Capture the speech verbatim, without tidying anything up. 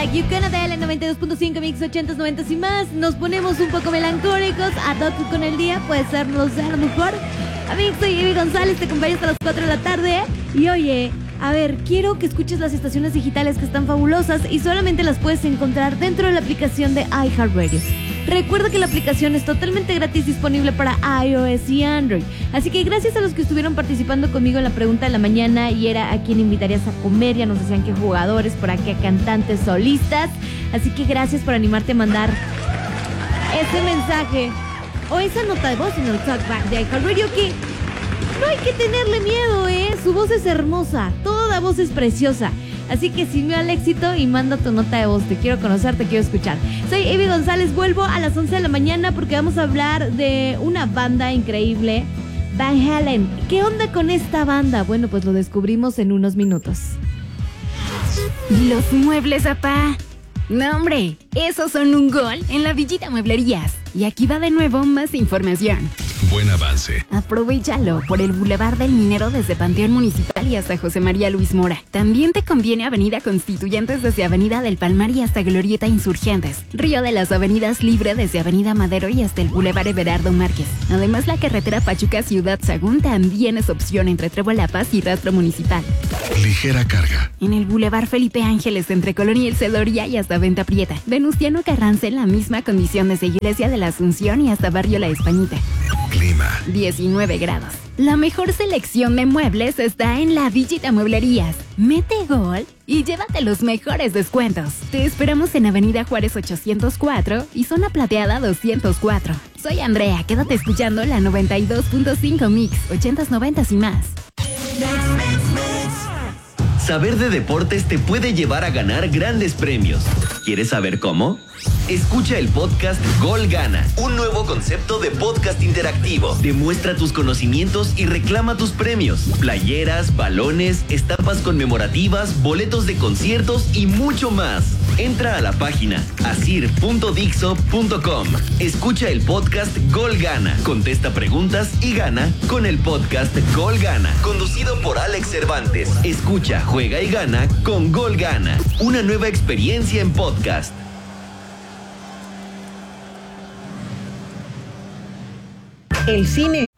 Like You Canada, el noventa y dos punto cinco, mix ochentas, noventas y más. Nos ponemos un poco melancólicos. A tope con el día, puede ser, no sé, a lo mejor. Amigos, soy Ivy González, te acompaño hasta las cuatro de la tarde. Y oye, a ver, quiero que escuches las estaciones digitales que están fabulosas y solamente las puedes encontrar dentro de la aplicación de iHeartRadio. Recuerda que la aplicación es totalmente gratis, disponible para iOS y Android. Así que gracias a los que estuvieron participando conmigo en la pregunta de la mañana, y era a quién invitarías a comer. Ya nos decían que jugadores, por aquí a cantantes solistas. Así que gracias por animarte a mandar ese mensaje o esa nota de voz en el talkback de iHeartRadio, que no hay que tenerle miedo, ¿eh? Su voz es hermosa, toda voz es preciosa. Así que sin miedo al éxito y manda tu nota de voz. Te quiero conocer, te quiero escuchar. Soy Ivy González, vuelvo a las once de la mañana porque vamos a hablar de una banda increíble, Van Halen. ¿Qué onda con esta banda? Bueno, pues lo descubrimos en unos minutos. Los muebles, apá. No, hombre, esos son un gol en la Villita Mueblerías. Y aquí va de nuevo más información. Buen avance. Aprovechalo por el Boulevard del Minero desde Panteón Municipal y hasta José María Luis Mora. También te conviene Avenida Constituyentes desde Avenida del Palmar y hasta Glorieta Insurgentes. Río de las Avenidas Libre desde Avenida Madero y hasta el Boulevard Everardo Márquez. Además, la carretera Pachuca Ciudad Sagún también es opción entre Trébol La Paz y Rastro Municipal. Ligera carga. En el Boulevard Felipe Ángeles entre Colonia El Celoria y hasta Venta Prieta. Venustiano Carranza en la misma condición desde Iglesia de la Asunción y hasta Barrio La Españita. Clima. diecinueve grados. La mejor selección de muebles está en la Villita Mueblerías. Mete gol y llévate los mejores descuentos. Te esperamos en Avenida Juárez ochocientos cuatro y Zona Plateada doscientos cuatro. Soy Andrea, quédate escuchando la noventa y dos punto cinco Mix, ochentas, noventas y más. Saber de deportes te puede llevar a ganar grandes premios. ¿Quieres saber cómo? Escucha el podcast Gol Gana, un nuevo concepto de podcast interactivo. Demuestra tus conocimientos y reclama tus premios. Playeras, balones, estampas conmemorativas, boletos de conciertos y mucho más. Entra a la página asir punto dixo punto com. Escucha el podcast Gol Gana. Contesta preguntas y gana con el podcast Gol Gana, conducido por Alex Cervantes. Escucha, juega y gana con Gol Gana. Una nueva experiencia en podcast. El cine